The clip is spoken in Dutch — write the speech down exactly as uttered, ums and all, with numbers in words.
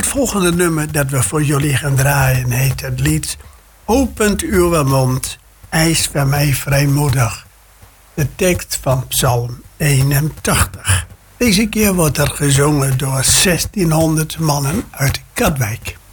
volgende nummer dat we voor jullie gaan draaien heet het lied Opent uw mond, eis van mij vrijmoedig. De tekst van Psalm eenentachtig. Deze keer wordt er gezongen door zestienhonderd mannen uit Katwijk.